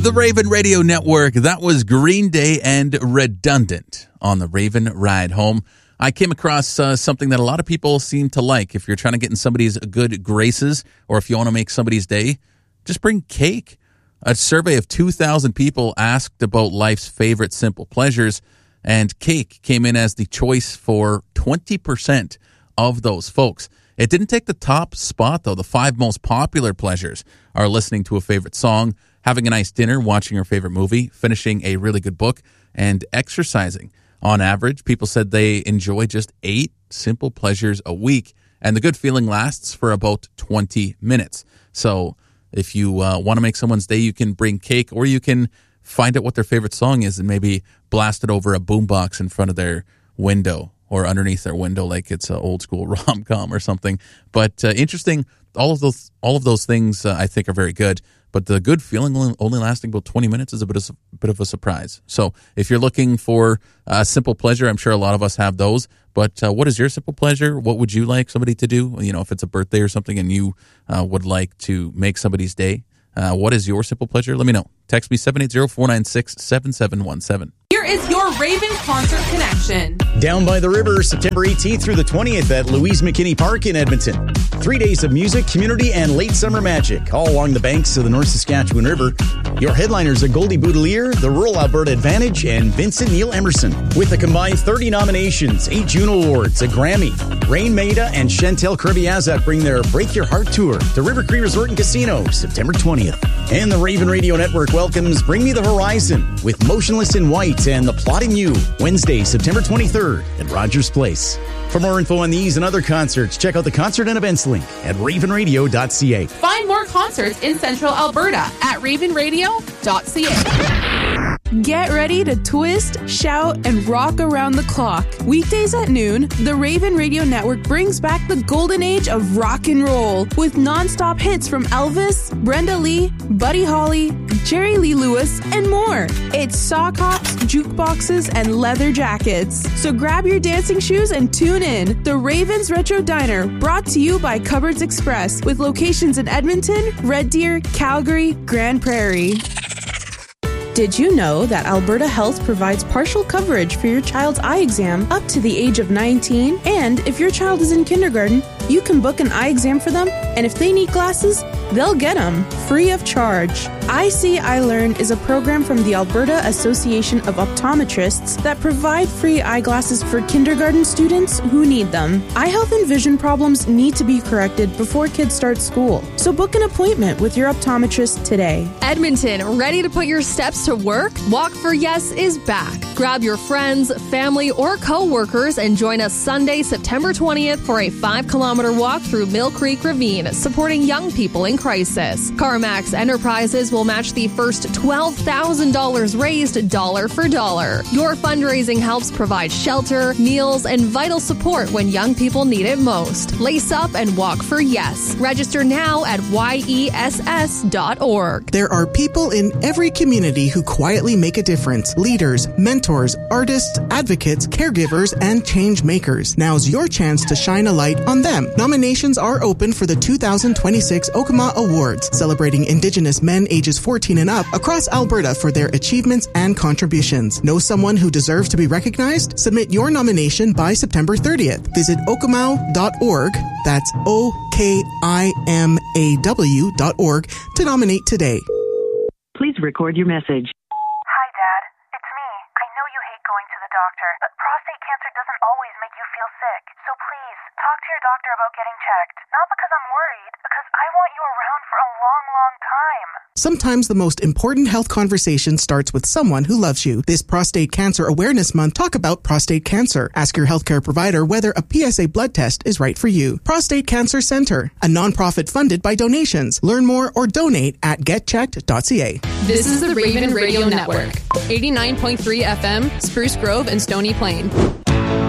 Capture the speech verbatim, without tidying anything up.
The Raven Radio Network. That was Green Day and Redundant on the Raven Ride Home. I came across uh, something that a lot of people seem to like. If you're trying to get in somebody's good graces, or if you want to make somebody's day, just bring cake. A survey of two thousand people asked about life's favorite simple pleasures, and cake came in as the choice for twenty percent of those folks. It didn't take the top spot, though. The five most popular pleasures are listening to a favorite song, having a nice dinner, watching your favorite movie, finishing a really good book, and exercising. On average, people said they enjoy just eight simple pleasures a week, and the good feeling lasts for about twenty minutes. So if you uh, want to make someone's day, you can bring cake, or you can find out what their favorite song is and maybe blast it over a boombox in front of their window or underneath their window like it's an old school rom-com or something. But uh, interesting, all of those all of those things uh, I think are very good. But the good feeling only lasting about twenty minutes is a bit of a bit of a surprise. So if you're looking for a simple pleasure, I'm sure a lot of us have those. But uh, what is your simple pleasure? What would you like somebody to do? You know, if it's a birthday or something and you uh, would like to make somebody's day, uh, what is your simple pleasure? Let me know. Text me seven eight zero, four nine six, seven seven one seven. Here is your Raven Concert Connection. Down by the river, September eighteenth through the twentieth at Louise McKinney Park in Edmonton. Three days of music, community, and late summer magic, all along the banks of the North Saskatchewan River. Your headliners are Goldie Boudelier, the Rural Alberta Advantage, and Vincent Neil Emerson. With a combined thirty nominations, eight Juno Awards, a Grammy, Rain Maida and Chantel Kirby-Azak bring their Break Your Heart Tour to River Cree Resort and Casino, September twentieth. And the Raven Radio Network welcomes Bring Me the Horizon with Motionless in White and The Plotting You, Wednesday, September twenty-third at Rogers Place. For more info on these and other concerts, check out the concert and events link at raven radio dot c a. Find more concerts in Central Alberta at raven radio dot c a. Get ready to twist, shout, and rock around the clock. Weekdays at noon, the Raven Radio Network brings back the golden age of rock and roll with non-stop hits from Elvis, Brenda Lee, Buddy Holly, Jerry Lee Lewis, and more. It's sock hops, jukeboxes, and leather jackets. So grab your dancing shoes and tune in. The Ravens Retro Diner, brought to you by Cupboards Express, with locations in Edmonton, Red Deer, Calgary, Grand Prairie. Did you know that Alberta Health provides partial coverage for your child's eye exam up to the age of nineteen? And if your child is in kindergarten, you can book an eye exam for them, and if they need glasses, they'll get them free of charge. I See, I Learn is a program from the Alberta Association of Optometrists that provide free eyeglasses for kindergarten students who need them. Eye health and vision problems need to be corrected before kids start school, so book an appointment with your optometrist today. Edmonton, ready to put your steps to work? Walk for Yes is back. Grab your friends, family, or co-workers and join us Sunday, September twentieth for a five-kilometer walk through Mill Creek Ravine, supporting young people in crisis. CarMax Enterprises will match the first twelve thousand dollars raised dollar for dollar. Your fundraising helps provide shelter, meals, and vital support when young people need it most. Lace up and walk for Yes. Register now at Y E S S dot org. There are people in every community who quietly make a difference. Leaders, mentors, artists, advocates, caregivers, and change makers. Now's your chance to shine a light on them. Nominations are open for the two thousand twenty-six Okama Awards, celebrating Indigenous men ages fourteen and up across Alberta for their achievements and contributions. Know someone who deserves to be recognized? Submit your nomination by September thirtieth. Visit okamau dot org, that's O K I M A W dot org, to nominate today. Please record your message. Hi, Dad. It's me. I know you hate going to the doctor, but prostate cancer doesn't always make you feel sick. So please, talk to your doctor about getting checked. Not because I'm worried, because I want you around for a long, long time. Sometimes the most important health conversation starts with someone who loves you. This Prostate Cancer Awareness Month, talk about prostate cancer. Ask your healthcare provider whether a P S A blood test is right for you. Prostate Cancer Center, a nonprofit funded by donations. Learn more or donate at get checked dot c a. This is the Raven Radio Network. eighty-nine point three F M, Spruce Grove and Stony Plain.